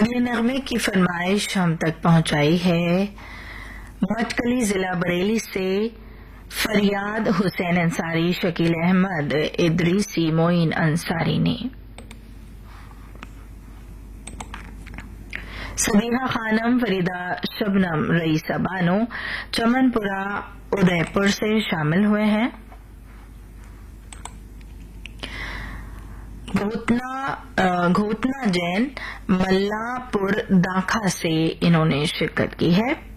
अगले नगमे की फरमाइश हम तक पहुंचाई है मटकली जिला बरेली से फरियाद हुसैन अंसारी, शकील अहमद, इदरीसी, मोइन अंसारी ने। सदीहा खानम, फरीदा शबनम, रईसा बानो, चमनपुरा, उदयपुर से शामिल हुए हैं। घोटना जैन, मल्लापुर दाखा से इन्होंने शिरकत की है।